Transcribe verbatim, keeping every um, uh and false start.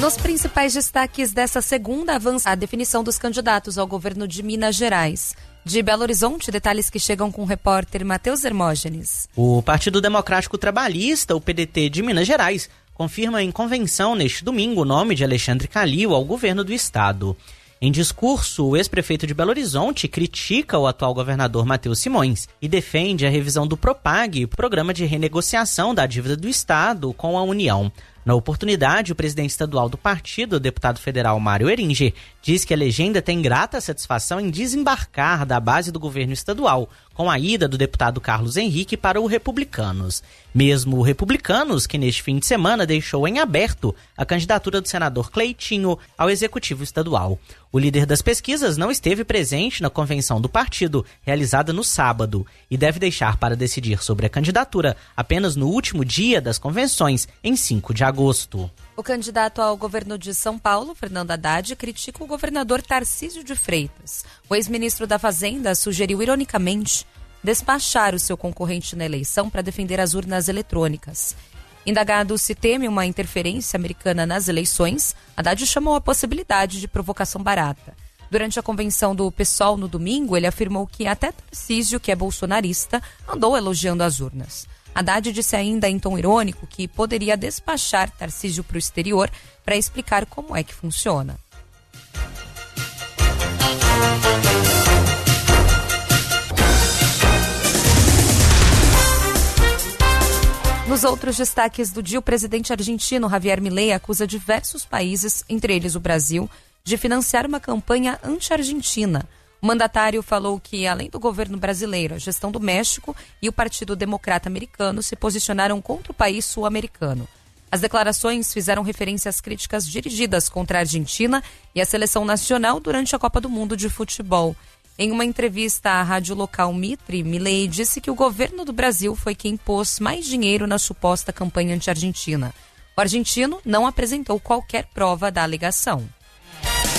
Nos principais destaques dessa segunda, avança a definição dos candidatos ao governo de Minas Gerais. De Belo Horizonte, detalhes que chegam com o repórter Matheus Hermógenes. O Partido Democrático Trabalhista, o P D T de Minas Gerais, confirma em convenção neste domingo o nome de Alexandre Calil ao governo do estado. Em discurso, o ex-prefeito de Belo Horizonte critica o atual governador Matheus Simões e defende a revisão do PROPAG, Programa de Renegociação da Dívida do Estado com a União. Na oportunidade, o presidente estadual do partido, o deputado federal Mário Eringer, diz que a legenda tem grata satisfação em desembarcar da base do governo estadual, com a ida do deputado Carlos Henrique para o Republicanos. Mesmo o Republicanos, que neste fim de semana deixou em aberto a candidatura do senador Cleitinho ao executivo estadual. O líder das pesquisas não esteve presente na convenção do partido, realizada no sábado, e deve deixar para decidir sobre a candidatura apenas no último dia das convenções, em cinco de agosto. O candidato ao governo de São Paulo, Fernando Haddad, critica o governador Tarcísio de Freitas. O ex-ministro da Fazenda sugeriu, ironicamente, despachar o seu concorrente na eleição para defender as urnas eletrônicas. Indagado se teme uma interferência americana nas eleições, Haddad chamou a possibilidade de provocação barata. Durante a convenção do PSOL no domingo, ele afirmou que até Tarcísio, que é bolsonarista, andou elogiando as urnas. Haddad disse ainda em tom irônico que poderia despachar Tarcísio para o exterior para explicar como é que funciona. Nos outros destaques do dia, o presidente argentino Javier Milei acusa diversos países, entre eles o Brasil, de financiar uma campanha anti-argentina. O mandatário falou que, além do governo brasileiro, a gestão do México e o Partido Democrata Americano se posicionaram contra o país sul-americano. As declarações fizeram referência às críticas dirigidas contra a Argentina e a seleção nacional durante a Copa do Mundo de Futebol. Em uma entrevista à rádio local Mitre, Milei disse que o governo do Brasil foi quem pôs mais dinheiro na suposta campanha anti-argentina. O argentino não apresentou qualquer prova da alegação.